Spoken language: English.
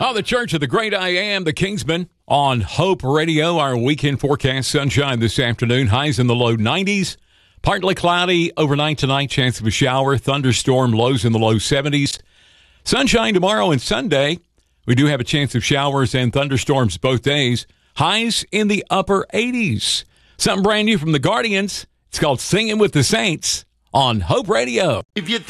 Oh, the Church of the Great I Am, the Kingsmen, on Hope Radio. Our weekend forecast: sunshine this afternoon, highs in the low 90s. Partly cloudy overnight tonight, chance of a shower, thunderstorm, lows in the low 70s. Sunshine tomorrow and Sunday. We do have a chance of showers and thunderstorms both days. Highs in the upper 80s. Something brand new from the Guardians. It's called Singing with the Saints on Hope Radio.